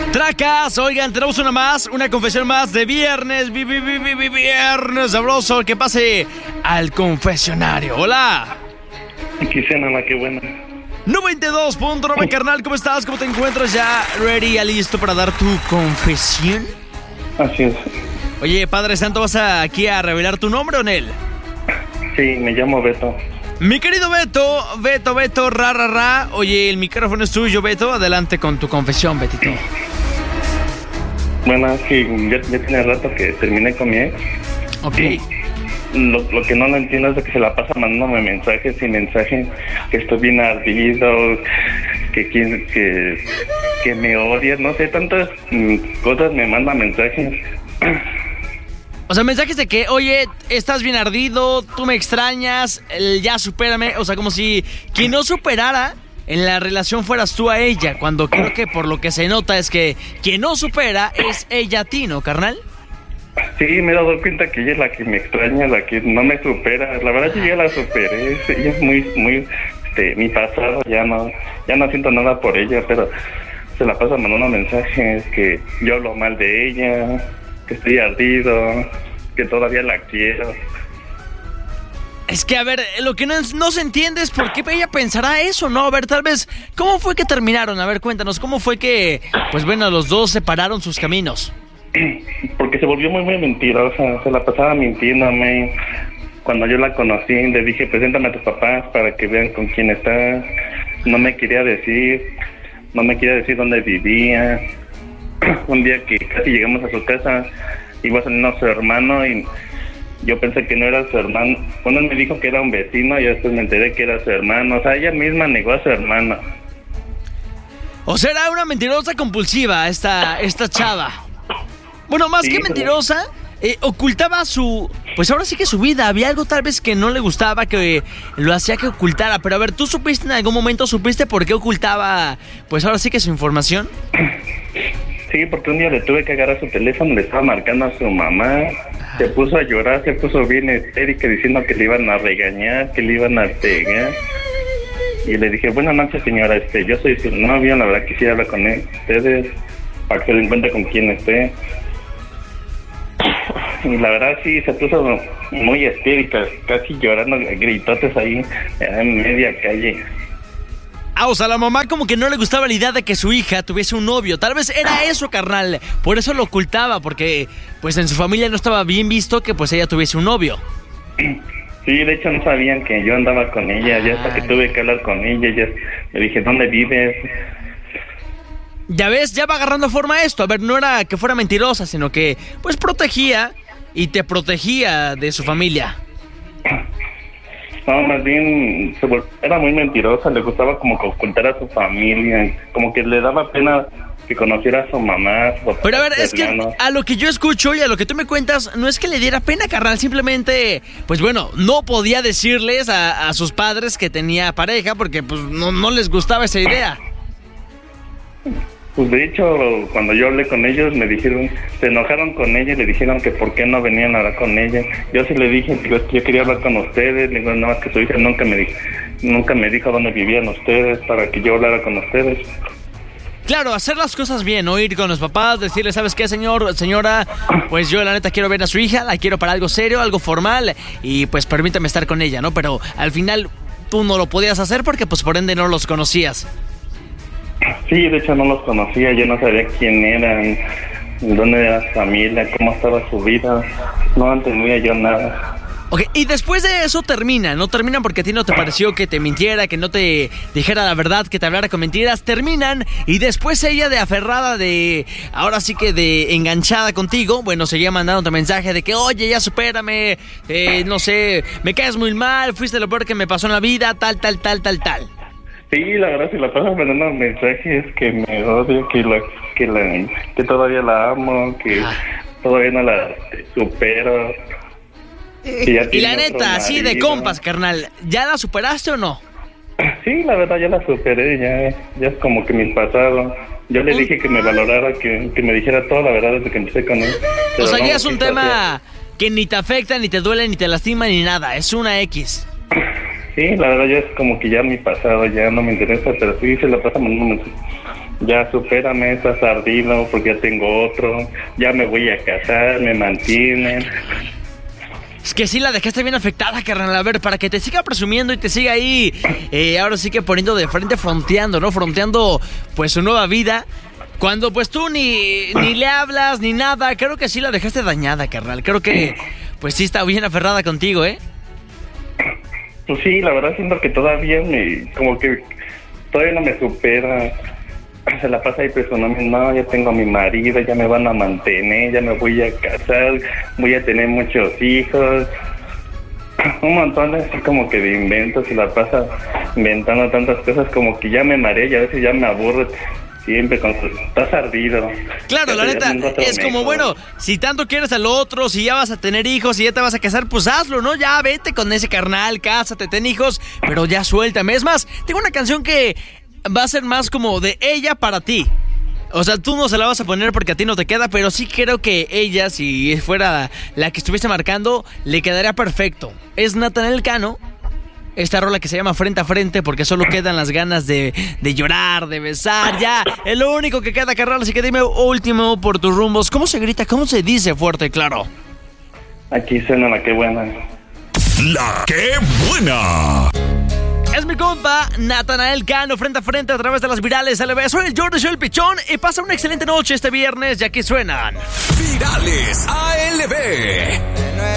Tracas, oigan, tenemos una confesión más de viernes, viernes sabroso, que pase al confesionario. Hola. Quisiera, qué buena. 92.9, carnal, ¿cómo estás? ¿Cómo te encuentras? ¿Ya ready, ya listo para dar tu confesión? Así es. Oye, Padre Santo, ¿vas aquí a revelar tu nombre o Nel? Sí, me llamo Beto. Mi querido Beto, ra. Oye, el micrófono es tuyo, Beto. Adelante con tu confesión, Betito. Bueno, sí, ya tiene rato que terminé con mi ex. Ok. Lo que no entiendo es de que se la pasa mandándome mensajes y mensajes, que estoy bien ardido, que me odia, no sé, tantas cosas me manda mensajes. O sea, mensajes de que, oye, estás bien ardido, tú me extrañas, ya supérame. O sea, como si quien no superara en la relación fueras tú a ella, cuando creo que por lo que se nota es que quien no supera es ella a ti, ¿no, carnal? Sí, me he dado cuenta que ella es la que me extraña, la que no me supera. La verdad, yo ya la superé. Ella es muy mi pasado, ya no siento nada por ella, pero se la pasa mandando mensajes que yo hablo mal de ella, que estoy ardido, que todavía la quiero. Es que, a ver, lo que no se entiende es por qué ella pensará eso, ¿no? A ver, tal vez, ¿cómo fue que terminaron? A ver, cuéntanos, ¿cómo fue que, pues bueno, los dos separaron sus caminos? Porque se volvió muy mentirosa, se la pasaba mintiéndome. Cuando yo la conocí, le dije, preséntame a tus papás para que vean con quién estás. No me quería decir dónde vivía. Un día que casi llegamos a su casa, iba saliendo su hermano y yo pensé que no era su hermano. Cuando él me dijo que era un vecino, y después me enteré que era su hermano. O sea, ella misma negó a su hermano. O sea, era una mentirosa compulsiva esta chava. Bueno, más sí, que mentirosa, ocultaba pues ahora sí que su vida. Había algo tal vez que no le gustaba, que lo hacía que ocultara. Pero a ver, ¿tú supiste en algún momento, por qué ocultaba, pues ahora sí que su información? Sí, porque un día le tuve que agarrar su teléfono, le estaba marcando a su mamá, se puso a llorar, se puso bien histérica diciendo que le iban a regañar, que le iban a pegar. Y le dije, buenas noches señora, yo soy su novia, la verdad quisiera hablar con ustedes, para que se den cuenta con quién esté. Y la verdad sí, se puso muy histérica, casi llorando, gritotes ahí en media calle. O sea, la mamá como que no le gustaba la idea de que su hija tuviese un novio. Tal vez era eso, carnal. Por eso lo ocultaba, porque pues en su familia no estaba bien visto que pues ella tuviese un novio. Sí, de hecho no sabían que yo andaba con ella. Ya hasta que tuve que hablar con ella, ya le dije, ¿dónde vives? Ya ves, ya va agarrando forma esto. A ver, no era que fuera mentirosa, sino que pues protegía y te protegía de su familia. No, más bien era muy mentirosa, le gustaba como que ocultar a su familia, como que le daba pena que conociera a su mamá. Pero a ver, es que a lo que yo escucho y a lo que tú me cuentas, no es que le diera pena, carnal, simplemente, pues bueno, no podía decirles a sus padres que tenía pareja porque pues no les gustaba esa idea. Pues de hecho, cuando yo hablé con ellos, me dijeron, se enojaron con ella y le dijeron que por qué no venían a hablar con ella. Yo sí le dije, digo, yo quería hablar con ustedes, le digo, no, es que su hija nunca me dijo dónde vivían ustedes para que yo hablara con ustedes. Claro, hacer las cosas bien, ¿no? Ir con los papás, decirle, ¿sabes qué, señora? Pues yo la neta quiero ver a su hija, la quiero para algo serio, algo formal, y pues permítame estar con ella, ¿no? Pero al final tú no lo podías hacer porque pues por ende no los conocías. Sí, de hecho no los conocía, yo no sabía quién eran, dónde era su familia, cómo estaba su vida, no entendía yo nada. Ok, y después de eso terminan porque a ti no te pareció que te mintiera, que no te dijera la verdad, que te hablara con mentiras, terminan, y después ella de aferrada, ahora sí que de enganchada contigo, bueno, seguía mandándote mensaje de que, oye, ya supérame, no sé, me caes muy mal, fuiste lo peor que me pasó en la vida, tal. Sí, la verdad, si la paso mandando mensajes que me odio, que todavía la amo, que todavía no la supero. Y la neta, así de compas, carnal, ¿ya la superaste o no? Sí, la verdad, ya la superé, ya es como que mi pasado. Yo le dije que me valorara, que me dijera toda la verdad desde que empecé con él. O sea, ya es un tema que ni te afecta, ni te duele, ni te lastima, ni nada, es una X. Sí, la verdad ya es como que ya mi pasado, ya no me interesa, pero sí se la pasa mandando ya supérame, estás ardido porque ya tengo otro, ya me voy a casar, me mantienen. Es que sí la dejaste bien afectada, carnal. A ver, para que te siga presumiendo y te siga ahí, ahora sí que poniendo de frente, fronteando, ¿no? Fronteando, pues, su nueva vida. Cuando, pues, tú ni le hablas, ni nada. Creo que sí la dejaste dañada, carnal. Creo que, pues, sí está bien aferrada contigo, ¿eh? Pues sí, la verdad siento que todavía como que todavía no me supera. Se la pasa ahí presionando, no, ya tengo a mi marido, ya me van a mantener, ya me voy a casar, voy a tener muchos hijos. Un montón de así como que de inventos, se la pasa inventando tantas cosas como que ya me mareé y a veces ya me aburro. Siempre con su... Estás ardido. Claro, la neta, es como, bueno, si tanto quieres al otro, si ya vas a tener hijos, si ya te vas a casar, pues hazlo, ¿no? Ya vete con ese carnal, cásate, ten hijos, pero ya suéltame. Es más, tengo una canción que va a ser más como de ella para ti. O sea, tú no se la vas a poner porque a ti no te queda, pero sí creo que ella, si fuera la que estuviese marcando, le quedaría perfecto. Es Natanael Cano. Esta rola que se llama Frente a Frente, porque solo quedan las ganas de llorar, de besar, ya. Es lo único que queda, carnal, así que dime último por tus rumbos. ¿Cómo se grita? ¿Cómo se dice fuerte y claro? Aquí suena la que buena. La que buena. Es mi compa, Natanael Cano, Frente a Frente a través de las virales LB. Soy el Jordi, soy el Pichón y pasa una excelente noche este viernes, ya que suenan Virales ALB.